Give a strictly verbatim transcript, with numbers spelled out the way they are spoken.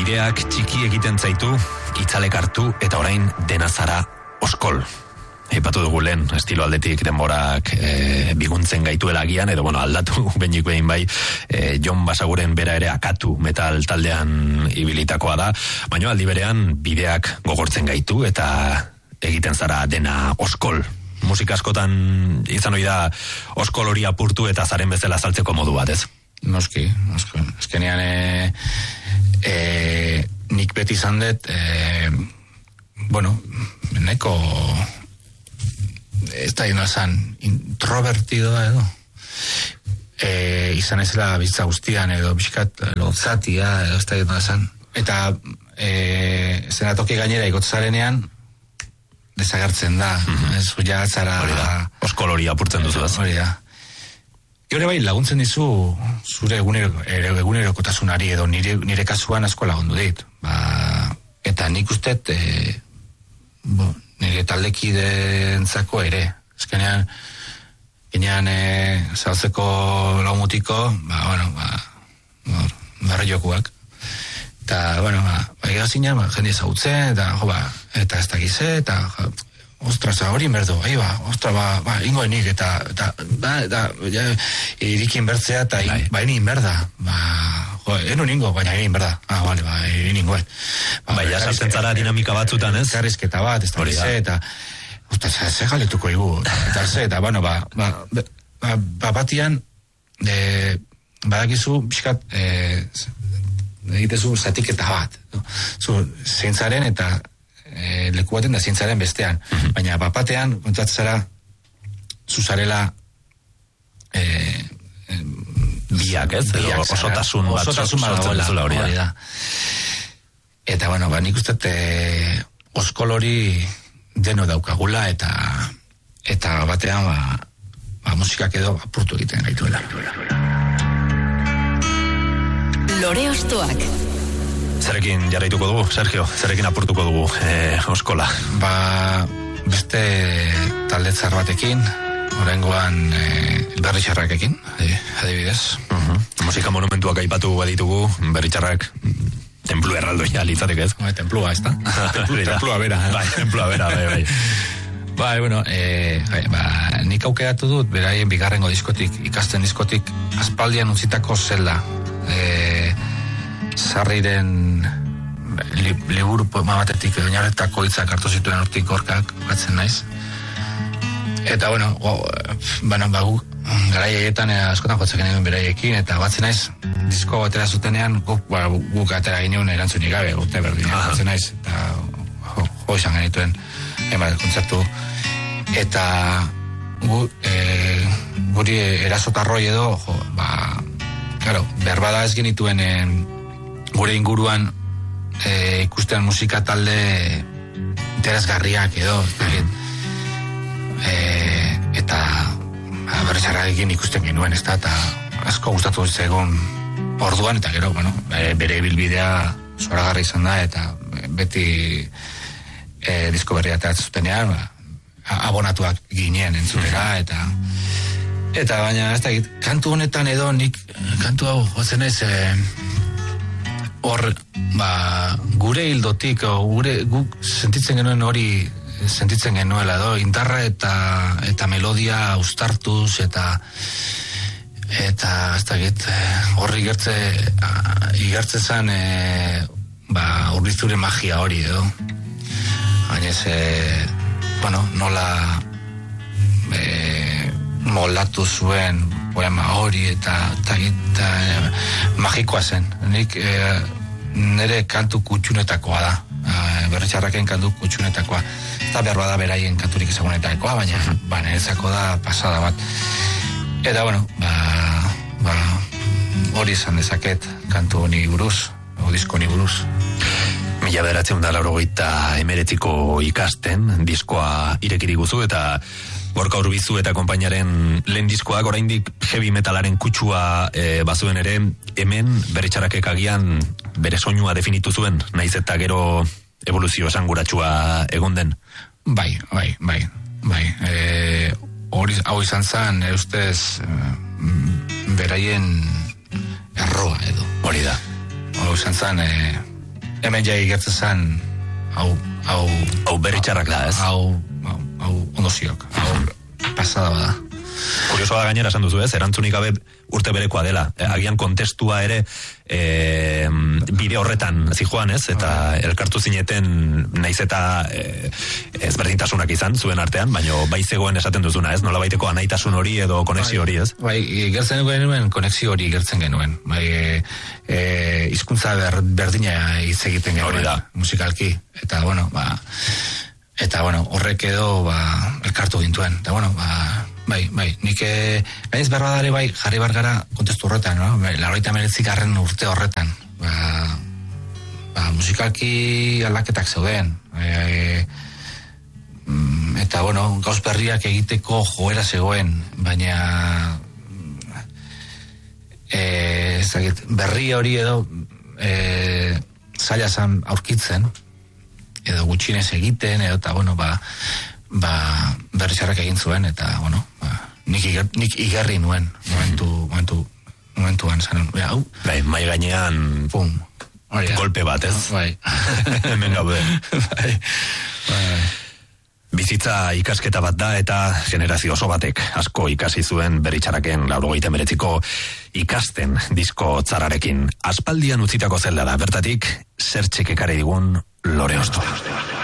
Bideak txiki egiten zaitu, itzalek hartu eta orain dena zara oskol. Aipatu dugu lehen, estilo aldetik denborak e, biguntzen gaituela agian, edo bueno, aldatu behinik behin bai, e, Jon Basaguren bera ere akatu metal taldean ibilitakoa da, baina aldi berean bideak gogortzen gaitu eta egiten zara dena oskol. Musika askotan izan hori da oskol hori apurtu eta zaren bezala saltzeko modu bat, ez? Noski, noski. Ezkenean e, e, nik beti izan dut, e, bueno, neko ez da ino esan introvertidoa edo e, izan ezela bizitza guztian edo bizkat lotzatia edo ez da ino esan eta e, zenatoki gainera ikotzarenean desagertzen da mm-hmm. ez ja zara oskol hori apurtzen duzu ez hori da gero bai laguntzen dizu zure egunerokotasunari edo nire, nire kasuan asko lagundu dit ba, eta nik ustet e, bo, nire taldekideentzako ere. Ezkenean, ginean e, zautzeko laumutiko, ba, bueno, ba, barra jokuak. Eta, bueno, ba, ba egazina, ba, jende zautzen, eta, jo, ba, eta ez dakize, eta, jo, ostras, hori merdo, ahi ba, ostra, ba, ba, ingo enik, eta, eta, ba, eta, ja, irikin bertzea, eta, in, ba, enin berda, ba, jo, enu ningo, baina enin berda, ah, bale, ba, enin ningoen. Ba, ba ja, sartzen zara dinamika batzutan, ez? Karrizketa bat, ez da, eta, ostras, ze galetuko igu, eta ze, eta, bueno, ba, ba, ba, ba batian, e, badakizu, biskat, e, egitezu zatiketa bat, zu, zeintzaren, eta, E, leku baten da zientzaren bestean mm-hmm. baina bapatean kontatzera zuzarela e, e, biak ez biak, osotasun bat osotasun bat hori da eta bueno ba nik uste e, oskol hori deno daukagula eta eta batean ba, ba musikak edo apurtu egiten gaituela Lore Ostoak Zerekin jarraituko dugu, Sergio? Zerekin apurtuko dugu eh, oskola? Ba, beste taldetzar batekin, oraingoan eh, berritxarrakekin, adibidez. Uh-huh. Musika monumentuak aipatu baditugu, berritxarrak templu erraldoia litzateke ez? Ba, templua, ez da? Templu, templua bera. Eh? Bai, templua bera, bai, bai. Ba, bueno, eh, ba, nik aukeratu dut, beraien bigarrengo diskotik, ikasten diskotik, aspaldian utzitako zela, eh, Sarriren li, liburu poema batetik oinarretako hitzak hartu zituen hortik gorkak batzen naiz. Eta bueno, go, bueno, ba, garai haietan askotan jotzen genuen beraiekin eta batzen naiz disko atera zutenean guk ba, guk atera gineun erantzunik gabe urte berdina batzen naiz eta jo, jo izan genituen hainbat kontzertu eta gu, e, guri erasotarroi edo jo, ba, claro, berbada ez genituen e, gure inguruan e, ikusten musika talde interesgarriak edo e, eta berrizarrarekin ikusten genuen ez da eta asko gustatu zegoen orduan eta gero bueno, bere bilbidea zoragarri izan da eta beti e, disko berria ateratzen ba, abonatuak ginen entzulera eta eta baina ez da kantu honetan edo nik kantu hau jotzen ez e, hor, ba, gure hildotik, gure, guk sentitzen genuen hori, sentitzen genuela, do, indarra eta, eta melodia ustartuz, eta, eta, ez da git, horri igertze, igertze zan, e, ba, urbizure magia hori, edo. Baina ez, e, bueno, nola, e, moldatu zuen poema hori, eta, eta, eta e, magikoa zen. Nik, e, nire kantu kutxunetakoa da uh, berritxarraken kantu kutxunetakoa ez da behar bada beraien kanturik ezagunetakoa baina ba, niretzako da pasada bat eta bueno ba, ba, hori izan dezaket kantu honi buruz o disko honi buruz Mila beratzen da laurogeita emeretziko ikasten diskoa irekiri guzu eta Gorka Urbizu eta konpainaren lehen diskoak oraindik heavy metalaren kutsua e, bazuen ere, hemen berritxarrakek agian bere soinua definitu zuen, naiz eta gero evoluzio esanguratsua egon den. Bai, bai, bai, bai. E, hori, hau izan zen, e, ustez, e, beraien erroa edo. Hori da. Hau izan zen, e, hemen jai gertzen zen, hau, hau... Hau berritxarrak da, ez? Hau, hau, hau ondoziok, hau pasada bada. Kuriosoa da gainera esan duzu, ez? Erantzunik gabe urte berekoa dela. Agian kontestua ere e, bide horretan zijoan, ez? Eta elkartu zineten naiz eta e, ezberdintasunak izan zuen artean, baino bai zegoen esaten duzuna, ez? Nola baiteko anaitasun hori edo konexio hori, ez? Bai, gertzen genuen konexio hori gertzen genuen. Bai, e, e, hizkuntza ber, berdina hitz egiten genuen. Hori da. Musikalki. Eta, bueno, ba... Eta, bueno, horrek edo, ba, elkartu gintuen. Eta, bueno, ba... Bai, bai, nik gainez berbadare bai jarri bar gara kontestu horretan, no? Laurogeita hemeretzi garren urte horretan. Ba, ba, musikalki aldaketak zeuden. E, eta, bueno, gauz berriak egiteko joera zegoen, baina e, zagit, berri hori edo e, zaila zan aurkitzen, edo gutxinez egiten, edo eta, bueno, ba, ba, berrizarrak egin zuen, eta, bueno, ba, nik, iger, nik igarri nuen, momentu, momentu, momentuan, zanen, ja, hau. Bai, mai gainean, pum, hori, golpe bat, ez? Bai. Hemen gaude. Bai, bai. Bizitza ikasketa bat da, eta generazio oso batek asko ikasi zuen berritxarraken laurogeita hemeretziko ikasten disko tzararekin. Aspaldian utzitako zelda da, bertatik, zertxek ekarri digun Lore Ostoa.